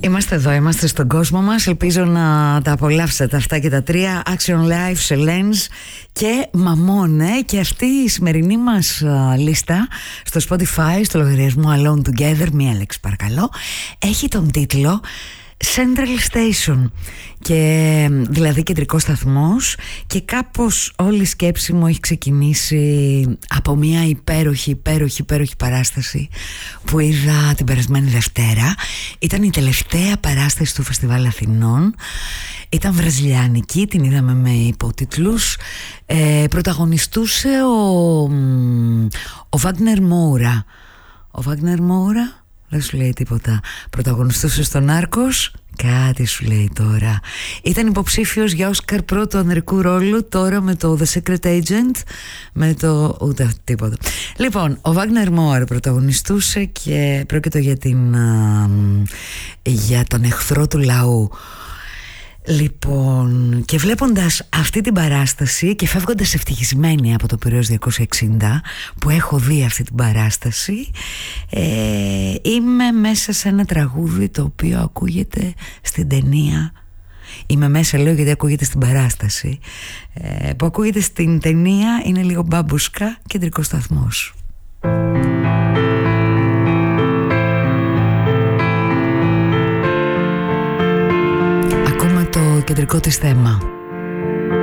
Είμαστε εδώ, είμαστε στον κόσμο μας. Ελπίζω να τα απολαύσετε αυτά και τα τρία. Action Live, Selens και Mamone. Και αυτή η σημερινή μας λίστα στο Spotify, στο λογαριασμό Alone Together, μία λέξη παρακαλώ, έχει τον τίτλο Central Station, και δηλαδή κεντρικός σταθμός, και κάπως όλη η σκέψη μου έχει ξεκινήσει από μια υπέροχη παράσταση που είδα την περασμένη Δευτέρα. Ήταν η τελευταία παράσταση του Φεστιβάλ Αθηνών. Ήταν βραζιλιάνικη, την είδαμε με υπότιτλους. Πρωταγωνιστούσε ο Βάγνερ Μόουρα. Ο Βάγνερ Μόουρα δεν σου λέει τίποτα. Πρωταγωνιστούσε στο Νάρκος. Κάτι σου λέει τώρα. Ήταν υποψήφιος για Όσκαρ πρώτου ανδρικού ρόλου. Τώρα με το The Secret Agent, με το ούτε τίποτα. Λοιπόν, ο Βάγνερ Μόουρ πρωταγωνιστούσε και πρόκειται για τον εχθρό του λαού. Λοιπόν, και βλέποντας αυτή την παράσταση και φεύγοντας ευτυχισμένη από το Πειραιώς 260 που έχω δει αυτή την παράσταση, είμαι μέσα σε ένα τραγούδι το οποίο ακούγεται στην ταινία. Είμαι μέσα, λέω, γιατί ακούγεται στην παράσταση, που ακούγεται στην ταινία. Είναι λίγο μπάμπουσκα, κεντρικός σταθμός. Το κεντρικό της θέμα.